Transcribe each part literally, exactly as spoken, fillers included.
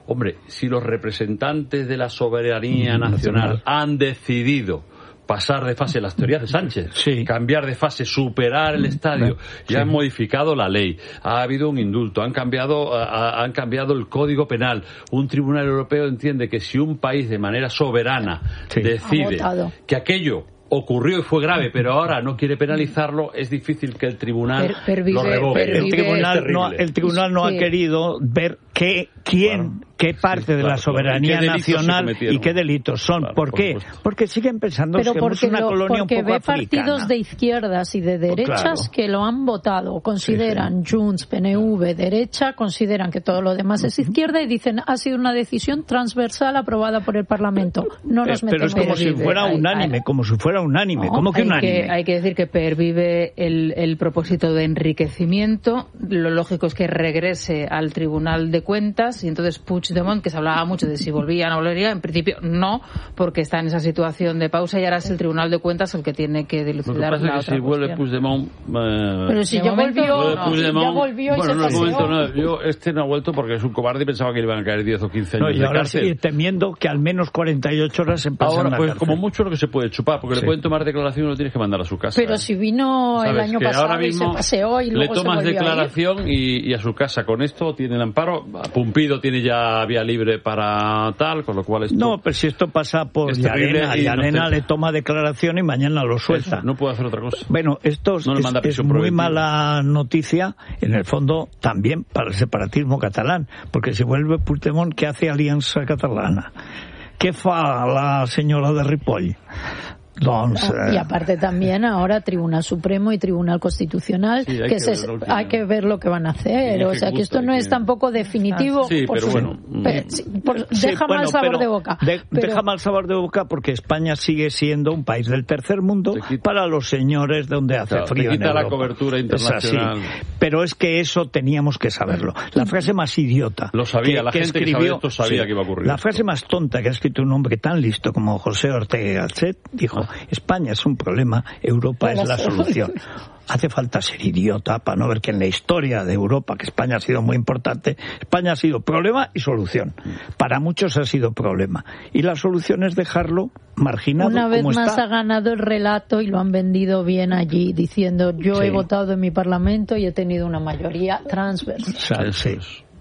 Hombre, si los representantes de la soberanía nacional han decidido pasar de fase las teorías de Sánchez, sí. cambiar de fase, superar el estadio, sí. ya han modificado la ley, ha habido un indulto, han cambiado, ha, han cambiado el código penal, un tribunal europeo entiende que si un país de manera soberana sí. decide que aquello ocurrió y fue grave, pero ahora no quiere penalizarlo, es difícil que el tribunal per, per vive, lo revoque. El tribunal no, el tribunal no sí. ha querido ver qué, quién, bueno, qué parte sí, claro, de la soberanía claro. nacional y qué delitos son. Claro, ¿Por, por qué? Supuesto. Porque siguen pensando pero que somos una lo, colonia un poco ve africana. Porque ve partidos de izquierdas y de derechas claro. que lo han votado, consideran sí, sí. Junts, P N V, derecha, consideran que todo lo demás es izquierda y dicen ha sido una decisión transversal aprobada por el Parlamento. No nos eh, pero es como si fuera unánime, como si fuera unánime. ¿Cómo que Hay que, hay que decir que pervive el, el propósito de enriquecimiento. Lo lógico es que regrese al Tribunal de Cuentas y entonces Puigdemont, que se hablaba mucho de si volvía o no volvería, en principio no, porque está en esa situación de pausa y ahora es el Tribunal de Cuentas el que tiene que dilucidar la otra Lo que pasa es que si vuelve Puigdemont... Eh, Pero si ya volvió, no, Puigdemont, ya volvió y bueno, se no, paseó. momento, no, yo este no ha vuelto porque es un cobarde y pensaba que le iban a caer diez o quince años no, y de ahora cárcel. sigue temiendo que al menos cuarenta y ocho horas se pasen ahora, la pues cárcel. como mucho lo que se puede chupar, porque sí. le pueden tomar declaración y lo tienes que mandar a su casa. Pero si vino el año que pasado ahora mismo y se paseó y luego le tomas se declaración y, y a su casa. Con esto tiene el amparo. Pumpido tiene ya vía libre para tal, con lo cual esto... No, pero si esto pasa por Llarena, Llarena le toma declaración y mañana lo suelta. Eso, no puede hacer otra cosa. Bueno, esto no es, es muy preventiva. Mala noticia, en el fondo, también para el separatismo catalán, porque si vuelve Puigdemont, ¿qué hace Alianza Catalana? ¿Qué fa la señora de Ripoll? Doncs, y aparte también ahora Tribunal Supremo y Tribunal Constitucional sí, hay, que que se, hay que ver lo que van a hacer, sí, o sea que esto no es tampoco definitivo. Sí, por pero su, bueno, pero, por, sí, deja bueno, mal sabor de boca. De, pero, deja mal sabor de boca porque España sigue siendo un país del tercer mundo para los señores donde hace claro, frío. Te quita en la cobertura internacional. Es así. Pero es que eso teníamos que saberlo. La frase más idiota. Lo sabía, que, la que gente escribió, que sabía esto sabía sí, que iba a ocurrir. La frase más tonta que ha escrito un hombre tan listo como José Ortega Gasset dijo: ah. España es un problema, Europa es la solución. Hace falta ser idiota para no ver que en la historia de Europa, que España ha sido muy importante, España ha sido problema y solución. Para muchos ha sido problema. Y la solución es dejarlo marginado como está. Una vez más ha ganado el relato y lo han vendido bien allí, diciendo yo sí. he votado en mi Parlamento y he tenido una mayoría transversal. Sí.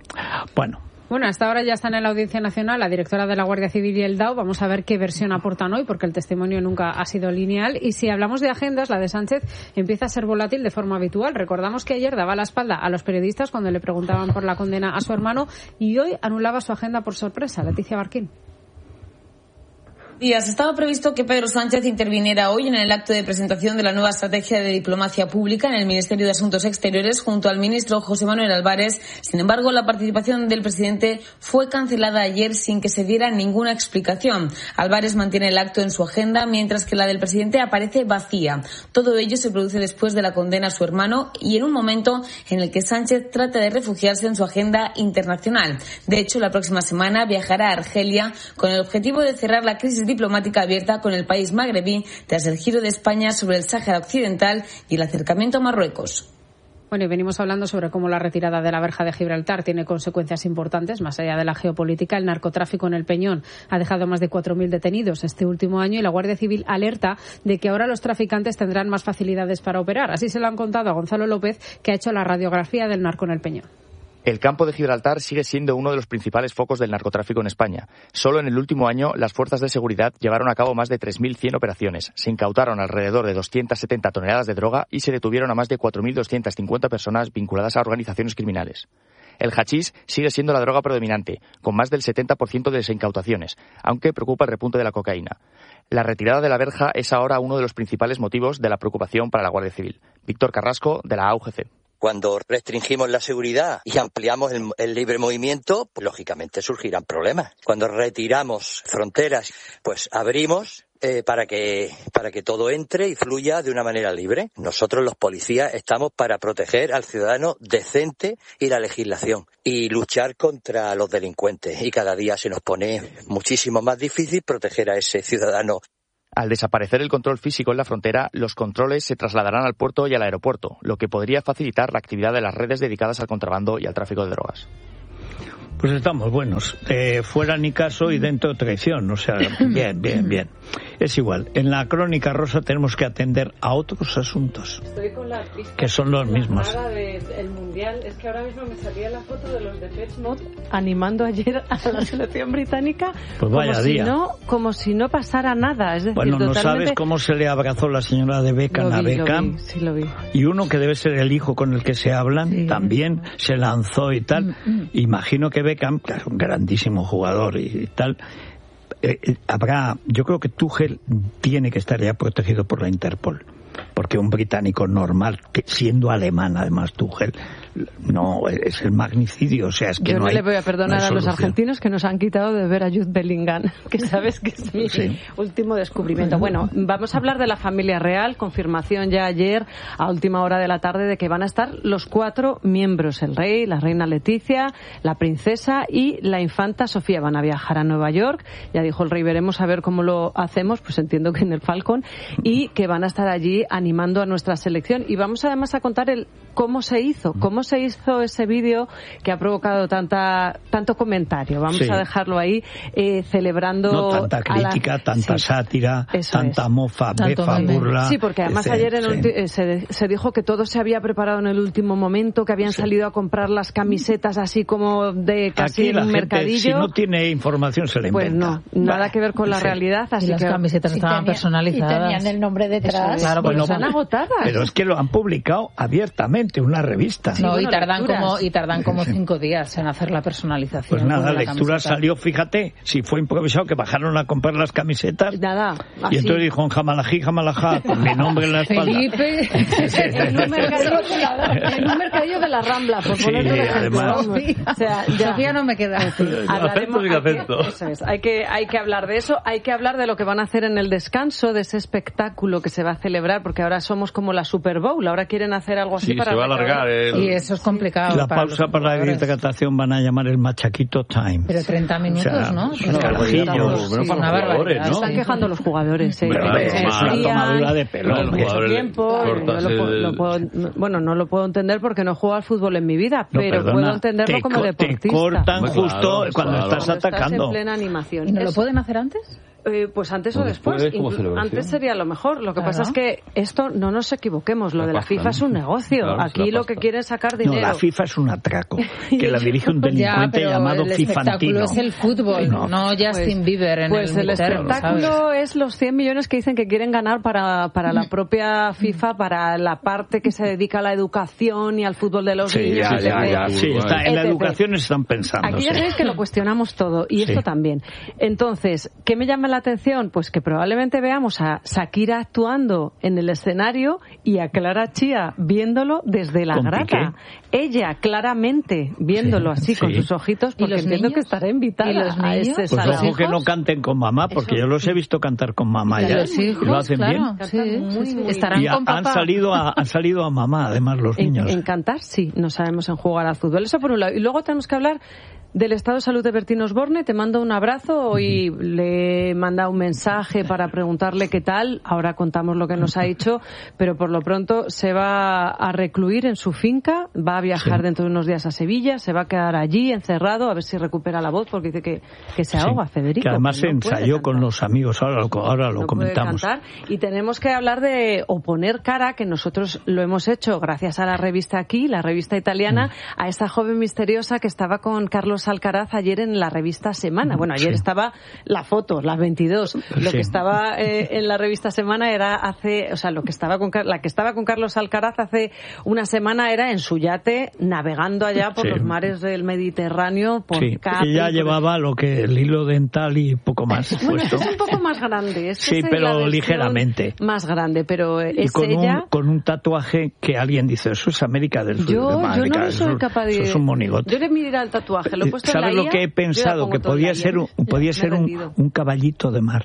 Bueno. Bueno, hasta ahora ya están en la Audiencia Nacional la directora de la Guardia Civil y el D A O. Vamos a ver qué versión aportan hoy, porque el testimonio nunca ha sido lineal. Y si hablamos de agendas, la de Sánchez empieza a ser volátil de forma habitual. Recordamos que ayer daba la espalda a los periodistas cuando le preguntaban por la condena a su hermano y hoy anulaba su agenda por sorpresa. Leticia Barquín. Días. Estaba previsto que Pedro Sánchez interviniera hoy en el acto de presentación de la nueva estrategia de diplomacia pública en el Ministerio de Asuntos Exteriores junto al ministro José Manuel Álvarez. Sin embargo, la participación del presidente fue cancelada ayer sin que se diera ninguna explicación. Álvarez mantiene el acto en su agenda, mientras que la del presidente aparece vacía. Todo ello se produce después de la condena a su hermano y en un momento en el que Sánchez trata de refugiarse en su agenda internacional. De hecho, la próxima semana viajará a Argelia con el objetivo de cerrar la crisis diplomática abierta con el país magrebí tras el giro de España sobre el Sáhara Occidental y el acercamiento a Marruecos. Bueno, y venimos hablando sobre cómo la retirada de la verja de Gibraltar tiene consecuencias importantes, más allá de la geopolítica. El narcotráfico en el Peñón ha dejado más de cuatro mil detenidos este último año y la Guardia Civil alerta de que ahora los traficantes tendrán más facilidades para operar. Así se lo han contado a Gonzalo López, que ha hecho la radiografía del narco en el Peñón. El campo de Gibraltar sigue siendo uno de los principales focos del narcotráfico en España. Solo en el último año, las fuerzas de seguridad llevaron a cabo más de tres mil cien operaciones. Se incautaron alrededor de doscientas setenta toneladas de droga y se detuvieron a más de cuatro mil doscientas cincuenta personas vinculadas a organizaciones criminales. El hachís sigue siendo la droga predominante, con más del setenta por ciento de las incautaciones, aunque preocupa el repunte de la cocaína. La retirada de la verja es ahora uno de los principales motivos de la preocupación para la Guardia Civil. Víctor Carrasco, de la A U G C. Cuando restringimos la seguridad y ampliamos el, el libre movimiento, pues lógicamente surgirán problemas. Cuando retiramos fronteras, pues abrimos eh, para que para que todo entre y fluya de una manera libre. Nosotros los policías estamos para proteger al ciudadano decente y la legislación y luchar contra los delincuentes. Y cada día se nos pone muchísimo más difícil proteger a ese ciudadano. Al desaparecer el control físico en la frontera, los controles se trasladarán al puerto y al aeropuerto, lo que podría facilitar la actividad de las redes dedicadas al contrabando y al tráfico de drogas. Pues estamos buenos. Eh, fuera ni caso y dentro traición. O sea, bien, bien, bien. Es igual. En la crónica rosa tenemos que atender a otros asuntos. Estoy con la que son los mismos. Del mundial. Es que ahora mismo me salía la foto de los de Depeche Mode animando ayer a la selección británica. Pues vaya como día. Si no, como si no pasara nada. Es decir, bueno, no totalmente... sabes cómo se le abrazó la señora de Beckham a Beckham. Lo vi, sí, lo vi. Y uno que debe ser el hijo con el que se hablan, sí. también se lanzó y tal. Mm, mm. Imagino que Beckham, que es un grandísimo jugador y, y tal, eh, eh, habrá, yo creo que Tuchel tiene que estar ya protegido por la Interpol, porque un británico normal, que siendo alemán además Tuchel, no, es el magnicidio, o sea, es que yo no, no hay, le voy a perdonar no a los argentinos que nos han quitado de ver a Jude Bellingham, que sabes que es mi sí. último descubrimiento. Bueno, vamos a hablar de la familia real, confirmación ya ayer a última hora de la tarde de que van a estar los cuatro miembros, el rey, la reina Leticia, la princesa y la infanta Sofía. Van a viajar a Nueva York, ya dijo el rey, veremos a ver cómo lo hacemos, pues entiendo que en el Falcon, y que van a estar allí animando a nuestra selección. Y vamos además a contar el cómo se hizo, cómo se hizo ese vídeo que ha provocado tanta tanto comentario. Vamos sí. a dejarlo ahí, eh, celebrando... No tanta crítica, la... tanta sí. sátira, Eso tanta es. mofa, Tanto befa, meme. burla... Sí, porque además ese, ayer en sí. ulti... se, se dijo que todo se había preparado en el último momento, que habían sí. salido a comprar las camisetas así como de casi en un gente, mercadillo. Si no tiene información se le pues inventa. Pues no, nada que ver con la sí. realidad. Así y las que... camisetas sí, estaban tenía, personalizadas. Y tenían el nombre detrás. Claro, bueno, están agotadas. Pero es que lo han publicado abiertamente, una revista. Sí, no, bueno, y tardan lecturas. como y tardan como cinco días en hacer la personalización. Pues nada, la lectura camiseta. salió, fíjate, si fue improvisado, que bajaron a comprar las camisetas. Nada. Así. Y entonces dijo, jamalají, jamalajá, con mi nombre en la espalda. Felipe. en, un mercadillo, en un mercadillo de la Rambla, por ponerlo sí, de ejemplo. Además. O sea, ya. Sofía no me queda. Hablaremos, hay, que, eso es, hay, que, hay que hablar de eso, hay que hablar de lo que van a hacer en el descanso, de ese espectáculo que se va a celebrar, porque ahora somos como la Super Bowl, ahora quieren hacer algo así sí, para... se va a alargar el... Y eso es complicado. La para pausa para la hidratación van a llamar el machaquito time. Pero treinta minutos, o sea, ¿no? Es un carajillo. Bueno, sí, una barbaridad. ¿no? Están quejando los jugadores. ¿eh? Bueno, es una tomadura de pelo. Tiempo, no lo puedo, lo puedo, bueno, no lo puedo entender porque no juego al fútbol en mi vida, no, pero perdona, puedo entenderlo te, como deportista. Te cortan claro, justo claro, cuando claro. estás atacando. Estás en plena animación. ¿Y no es, lo pueden hacer antes? Eh, pues antes o después. después Antes sería lo mejor. Lo que claro. pasa es que esto, no nos equivoquemos, lo la de la pasta, FIFA ¿no? es un negocio. Claro, aquí lo que quiere es sacar dinero. No, la FIFA es un atraco, que la dirige un delincuente ya, llamado el Fifantino. El espectáculo es el fútbol, no, no Justin pues, Bieber en pues el el termo, espectáculo ¿sabes? es los cien millones que dicen que quieren ganar para, para la propia FIFA, para la parte que se dedica a la educación y al fútbol de los sí, niños. Ya, ya, ya, sí, está, en la etcétera. educación están pensando. Aquí ya sabéis que lo cuestionamos todo, y sí. esto también. Entonces, ¿qué me llama la atención? Pues que probablemente veamos a Shakira actuando en el escenario y a Clara Chía viéndolo desde la grata. Piqué? Ella claramente viéndolo sí, así sí. con sus ojitos, porque entiendo niños? que estará invitada ¿Y los a ese pues salón. ojo que no canten con mamá, porque Eso. yo los he visto cantar con mamá ya. Los hijos, lo hacen claro, bien. Sí, muy, sí, muy estarán y con han papá. salido a, han salido a mamá, además, los niños. En, en cantar, sí, no sabemos en jugar al fútbol. Eso por un lado. Y luego tenemos que hablar del estado de salud de Bertín Osborne. Te mando un abrazo. Hoy uh-huh. le he mandado un mensaje para preguntarle qué tal. Ahora contamos lo que nos ha dicho, pero por lo pronto se va a recluir en su finca, va a viajar sí. dentro de unos días a Sevilla, se va a quedar allí encerrado a ver si recupera la voz, porque dice que, que se ahoga, sí. Federico. Que además que se no ensayó con los amigos, ahora lo, ahora lo no comentamos. Puede cantar. Y tenemos que hablar de, o poner cara, que nosotros lo hemos hecho gracias a la revista Aquí, la revista italiana, mm. a esta joven misteriosa que estaba con Carlos Alcaraz ayer en la revista Semana. Bueno, ayer sí. estaba la foto, las veintidós. Lo sí. que estaba eh, en la revista Semana era hace, o sea, lo que estaba con la que estaba con Carlos Alcaraz hace una semana era en su yate navegando allá por sí. los mares del Mediterráneo por sí. Capri. Ella llevaba lo que el hilo dental y poco más. Bueno, puesto. es un poco más grande. Es sí, pero ligeramente. Más grande, pero es y con ella. Un, con un tatuaje que alguien dice, eso es América del Sur. Yo, de yo no lo soy eso, capaz de. Eso es un monigote. Yo le miré al tatuaje, lo he puesto ¿Sabes en la lo que he pensado? Que podía ser un, podía ser un, un caballito de mar.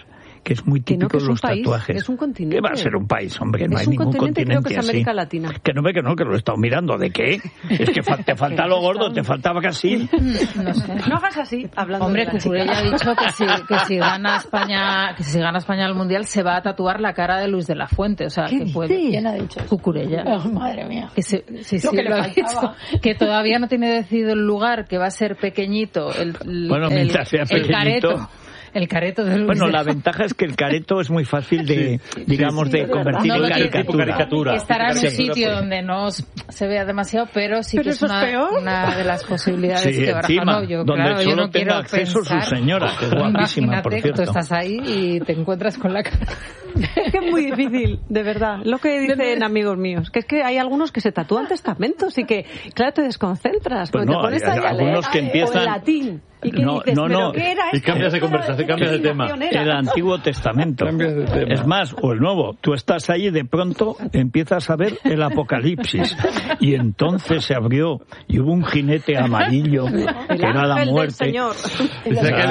que es muy típico que no, que de los país, tatuajes. Es un continente. ¿Qué va a ser un país, hombre? No es hay un ningún continente, continente creo que es así. América Latina. Que no ve que no, que lo he estado mirando. ¿De qué? Es que fa- te falta lo gordo, te faltaba casi. No sé. No hagas así, hablando Hombre, de la Cucurella chica. ha dicho que si, que si gana España, que si gana España el mundial se va a tatuar la cara de Luis de la Fuente, o sea, ¿Qué que dice? puede. ¿Quién ha dicho eso? Cucurella. Oh, madre mía. Que se, sí, sí, Lo que le lo ha faltaba. dicho. Que todavía no tiene decidido el lugar, que va a ser pequeñito, el, el, Bueno, el, mientras sea el pequeñito. careto. El careto de Luis Bueno, de la ventaja es que el careto es muy fácil de, digamos, de convertir No en lo tiene. caricatura. caricatura. Estará en un Sí. sitio donde no se vea demasiado, pero sí ¿Pero que es eso es una, peor? una de las posibilidades Sí, que baraja. encima, No, yo, donde claro, yo solo no quiero tenga acceso pensar. su señora, que es guapísima, por Imagínate que cierto. tú estás ahí y te encuentras con la cara. Es que es muy difícil, de verdad. Lo que dicen amigos míos, que es que hay algunos que se tatúan testamentos y que, claro, te desconcentras. Pues porque no, te pones hay ahí a algunos leer, que o en empiezan- latín. ¿Y qué No, dices? no, ¿Pero no. qué era Y esto? cambias de conversación, cambias de tema. El Antiguo Testamento. Cambias de tema. Es más, o el Nuevo. Tú estás ahí y de pronto empiezas a ver el Apocalipsis. Y entonces se abrió y hubo un jinete amarillo que El era la ángel del muerte. Señor. Dice que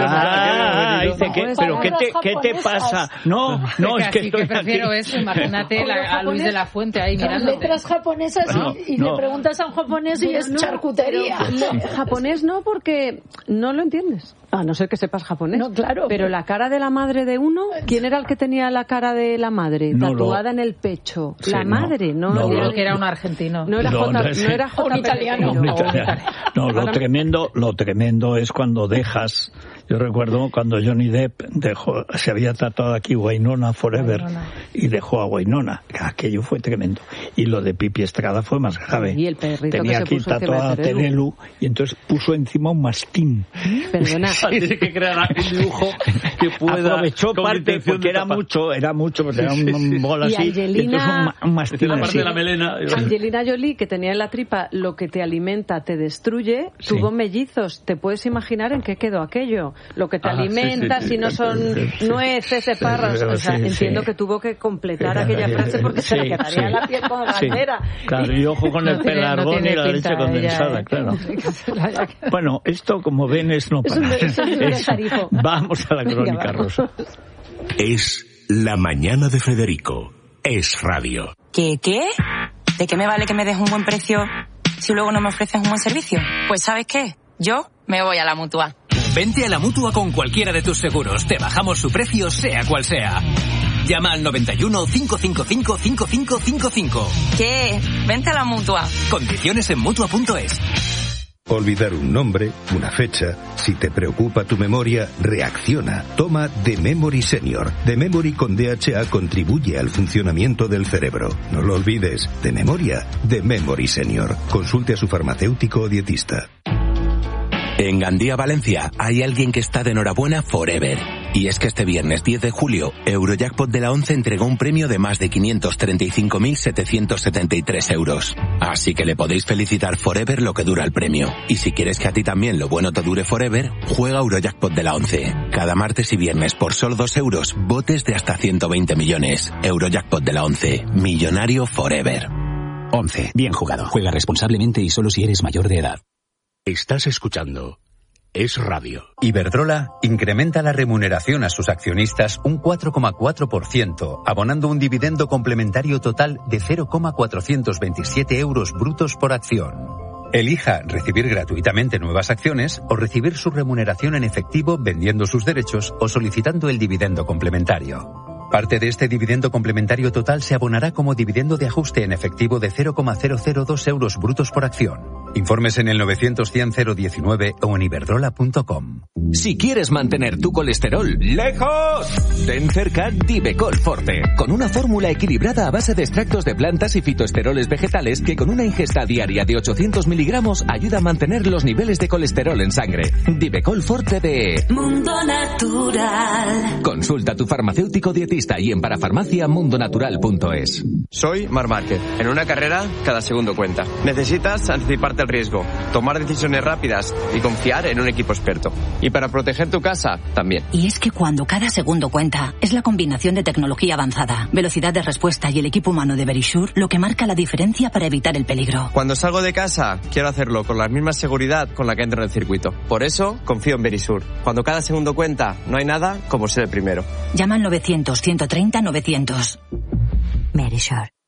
Ah, él- dice que, Pues pero ¿qué te, palabras ¿qué te japonesas. pasa? No, no, es que Así estoy que prefiero aquí. eso. Imagínate la- a Luis de la Fuente ahí Con mirándote. letras japonesas y- No, y, no. le preguntas a un japonés y Pero es no, charcutería. pero le- japonés no, porque no lo entiendes. A no ser que sepas japonés. No, claro. Pero la cara de la madre de uno, ¿quién era el que tenía la cara de la madre? No, tatuada lo- en el pecho. Sí, la no. madre, no. No, no, Creo lo- que era un argentino. no era No, J, no no, es- era J. Un italiano. No, Pereiro. no, italiano. No, lo Ahora- tremendo, lo tremendo es cuando dejas. Yo recuerdo cuando Johnny Depp dejó, se había tatuado aquí Wynonna Forever Wynonna. y dejó a Wynonna. Aquello fue tremendo. Y lo de Pipi Estrada fue más grave. Y el perrito que Tenía se aquí puso encima tatuada a de Terelu. Terelu y entonces puso encima un mastín. Perdona. Tiene que crear un dibujo que pueda. Aprovechó con parte intención porque de era tapar. mucho, era mucho, porque era Sí, sí, un sí. bol Y así. Angelina- entonces un, ma- un mastín La parte así. de la melena. Angelina Jolie, que tenía en la tripa lo que te alimenta te destruye, Sí. tuvo mellizos. ¿Te puedes imaginar en qué quedó aquello? Lo que te Ah, sí, alimenta, sí, sí. si no son Sí. nueces, espárragos. O sea, Sí, sí. entiendo que tuvo que completar aquella frase porque se le Sí, quedaría sí. la piel como Sí. bandera. Claro, y ojo con el No tiene- no pelargón tiene y la leche pinta condensada, ella, ¿eh? claro. Que se la haya quedado. Bueno, esto como ven es no Es un- parar. es un destarifo. Vamos a la Venga, crónica vamos. rosa. Es La Mañana de Federico. Es radio. ¿Qué qué? ¿De qué me vale que me des un buen precio si luego no me ofreces un buen servicio? Pues ¿sabes qué? Yo me voy a la Mutua. Vente a la Mutua con cualquiera de tus seguros. Te bajamos su precio, sea cual sea. Llama al noventa y uno, cinco cinco cinco, cinco cinco cinco cinco. ¿Qué? Vente a la Mutua. Condiciones en Mutua punto es. Olvidar un nombre, una fecha. Si te preocupa tu memoria, reacciona. Toma The Memory Senior. The Memory con D H A contribuye al funcionamiento del cerebro. No lo olvides. De memoria, The Memory Senior. Consulte a su farmacéutico o dietista. En Gandía, Valencia, hay alguien que está de enhorabuena forever. Y es que este viernes diez de julio, Eurojackpot de la once entregó un premio de más de quinientos treinta y cinco mil setecientos setenta y tres euros. Así que le podéis felicitar forever lo que dura el premio. Y si quieres que a ti también lo bueno te dure forever, juega Eurojackpot de la once. Cada martes y viernes por solo dos euros, botes de hasta ciento veinte millones. Eurojackpot de la once. Millonario forever. once. Bien jugado. Juega responsablemente y solo si eres mayor de edad. Estás escuchando Es Radio. Iberdrola incrementa la remuneración a sus accionistas un cuatro coma cuatro por ciento, abonando un dividendo complementario total de cero coma cuatrocientos veintisiete euros brutos por acción. Elija recibir gratuitamente nuevas acciones o recibir su remuneración en efectivo vendiendo sus derechos o solicitando el dividendo complementario. Parte de este dividendo complementario total se abonará como dividendo de ajuste en efectivo de cero coma cero cero dos euros brutos por acción. Informes en el novecientos cien cero diecinueve o en iberdrola punto com. Si quieres mantener tu colesterol lejos, ten cerca Divecol Forte, con una fórmula equilibrada a base de extractos de plantas y fitoesteroles vegetales que con una ingesta diaria de ochocientos miligramos ayuda a mantener los niveles de colesterol en sangre. Divecol Forte de Mundo Natural. Consulta a tu farmacéutico dietista y en parafarmacia mundonatural punto es. Soy Marc Márquez. En una carrera, cada segundo cuenta. Necesitas anticiparte al riesgo, tomar decisiones rápidas y confiar en un equipo experto. Y para proteger tu casa, también. Y es que cuando cada segundo cuenta, es la combinación de tecnología avanzada, velocidad de respuesta y el equipo humano de Verisure lo que marca la diferencia para evitar el peligro. Cuando salgo de casa, quiero hacerlo con la misma seguridad con la que entro en el circuito. Por eso, confío en Verisure. Cuando cada segundo cuenta, no hay nada como ser el primero. Llama al novecientos, ciento treinta, novecientos. Verisure.